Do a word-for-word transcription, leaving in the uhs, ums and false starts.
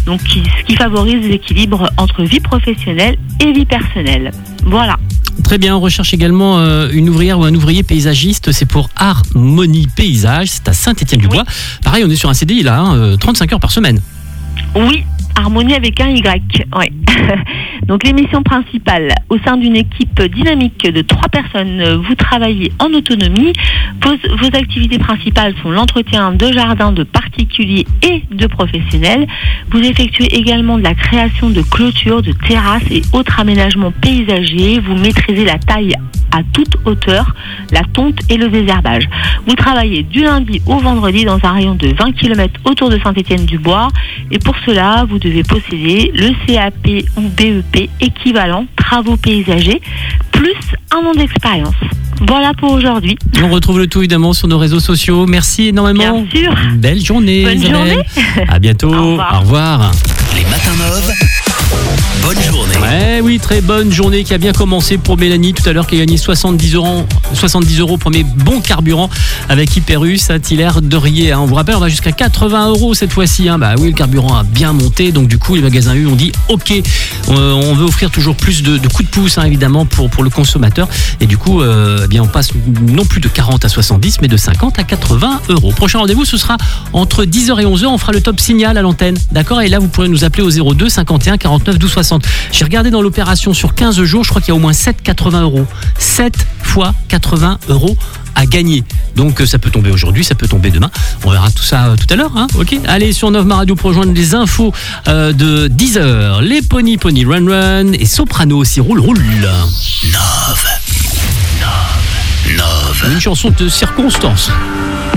donc qui, ce qui favorise l'équilibre entre vie professionnelle et vie personnelle. Voilà. Très bien, on recherche également euh, une ouvrière ou un ouvrier paysagiste, c'est pour Harmonie Paysage, c'est à Saint-Étienne-du-Bois. Oui. Pareil, on est sur un C D I là, hein, euh, trente-cinq heures par semaine. Oui, Harmonie avec un Y. Ouais. Donc l'émission principale, au sein d'une équipe dynamique de trois personnes, vous travaillez en autonomie. Vos, vos activités principales sont l'entretien de jardins de particuliers et de professionnels. Vous effectuez également de la création de clôtures, de terrasses et autres aménagements paysagers. Vous maîtrisez la taille à toute hauteur, la tonte et le désherbage. Vous travaillez du lundi au vendredi dans un rayon de vingt kilomètres autour de Saint-Étienne-du-Bois. Et pour cela, vous devez posséder le C A P ou B E P équivalent travaux paysagers, plus un an d'expérience. Voilà pour aujourd'hui. On retrouve le tout évidemment sur nos réseaux sociaux. Merci énormément. Bien sûr. Belle journée. Bonne Isabelle. journée. À bientôt. Au revoir. Au revoir. Les matins mauves. Bonne journée. Ouais, oui, très bonne journée qui a bien commencé pour Mélanie tout à l'heure, qui a gagné soixante-dix euros, soixante-dix euros premier bon carburant avec Hyperus, Saint-Hilaire de Riez. Hein. On vous rappelle, on va jusqu'à quatre-vingts euros cette fois-ci. Hein. Bah oui, le carburant a bien monté, donc du coup, les magasins U ont dit OK. Euh, on veut offrir toujours plus de, de coups de pouce, hein, évidemment, pour, pour le consommateur. Et du coup, euh, eh bien, on passe non plus de quarante à soixante-dix, mais de cinquante à quatre-vingts euros. Prochain rendez-vous, ce sera entre dix heures et onze heures. On fera le top signal à l'antenne. D'accord ? Et là, vous pourrez nous appeler au zéro deux cinquante et un quarante-neuf douze soixante. J'ai regardé dans l'opération sur quinze jours, je crois qu'il y a au moins sept quatre-vingts euros. sept fois quatre-vingts euros à gagner. Donc ça peut tomber aujourd'hui, ça peut tomber demain. On verra tout ça euh, tout à l'heure. Hein, ok. Allez sur Nove Ma Radio pour rejoindre les infos euh, de dix heures. Les Pony Pony Run Run et Soprano aussi roule roule. Nove. Nove. Nove. Une chanson de circonstance.